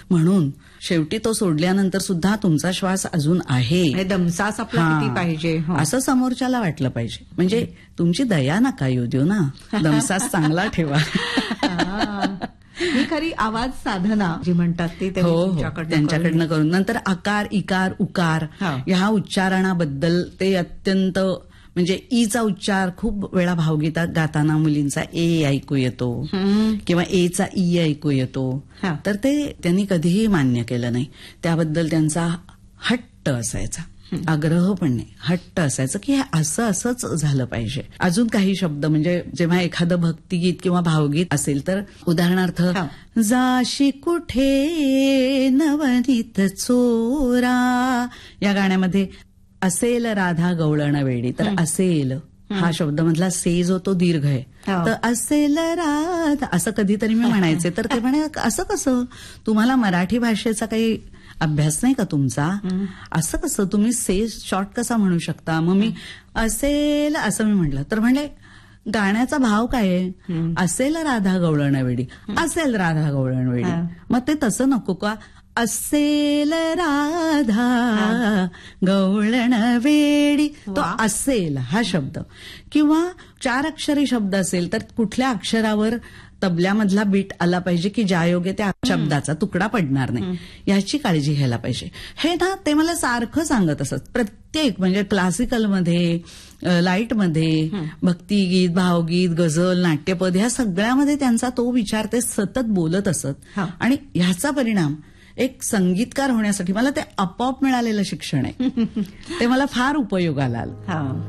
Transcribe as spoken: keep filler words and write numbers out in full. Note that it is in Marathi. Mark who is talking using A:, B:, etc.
A: म्हणून शेवटी तो सोडल्यानंतर सुद्धा तुमचा श्वास अजून आहे,
B: दमसास आपला
A: हा.
B: किती पाहिजे हो.
A: असं समोरच्याला वाटलं पाहिजे. म्हणजे तुमची दया नका येऊ देऊ ना, दमसास चांगला ठेवा.
B: ही खरी आवाज साधना जी म्हणतात ती
A: हो हो त्यांच्याकडनं करून. नंतर आकार, इकार, उकार
B: हा.
A: ह्या उच्चारणाबद्दल ते अत्यंत म्हणजे ईचा उच्चार खूप वेळा भावगीतात गाताना मुलींचा ए ऐकू येतो किंवा एचा ई ऐकू येतो.
B: हा.
A: तर ते त्यांनी कधीही मान्य केलं नाही. त्याबद्दल त्यांचा हट्ट असायचा, आग्रह पण नाही, हट्ट असायचं की हे असं असंच झालं पाहिजे. अजून काही शब्द म्हणजे जेव्हा एखादं भक्तिगीत किंवा भावगीत असेल तर उदाहरणार्थ
B: हा.
A: जाशी कुठे नवनीत चोरा या गाण्यामध्ये असेल राधा गवळण वेडी, तर असेल हा शब्द मधला से जो तो दीर्घ आहे, तर असेल राधा असं कधीतरी मी म्हणायचे. तर ते म्हणे असं कसं, तुम्हाला मराठी भाषेचा काही अभ्यास नाही का तुमचा, असं कसं तुम्ही से शॉर्ट कसा म्हणू शकता. मग मी असेल असं मी म्हटलं तर म्हणले गाण्याचा भाव काय आहे, असेल राधा गवळण वेडी, असेल राधा गवळण वेडी, मग ते तसं नको का, असेल राधा गवळण वेडी, तो असेल हा शब्द. किंवा चार अक्षरी शब्द असेल तर कुठल्या अक्षरावर तबल्यामधला बीट आला पाहिजे की ज्यायोगे त्या शब्दाचा तुकडा पडणार नाही, याची काळजी घ्यायला पाहिजे. हे ना ते मला सारखं सांगत असत. प्रत्येक म्हणजे क्लासिकलमध्ये, लाईटमध्ये, भक्तिगीत, भावगीत, गझल, नाट्यपद ह्या सगळ्यामध्ये त्यांचा तो विचार ते सतत बोलत असत. आणि ह्याचा परिणाम एक संगीतकार होण्यासाठी मला ते आपोआप मिळालेलं शिक्षण आहे, ते मला फार उपयोगाला आलं.